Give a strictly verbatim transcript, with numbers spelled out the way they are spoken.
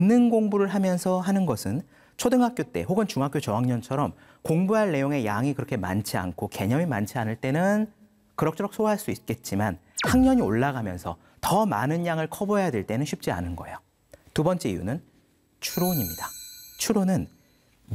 듣는 공부를 하면서 하는 것은 초등학교 때 혹은 중학교 저학년처럼 공부할 내용의 양이 그렇게 많지 않고 개념이 많지 않을 때는 그럭저럭 소화할 수 있겠지만 학년이 올라가면서 더 많은 양을 커버해야 될 때는 쉽지 않은 거예요. 두 번째 이유는 추론입니다. 추론은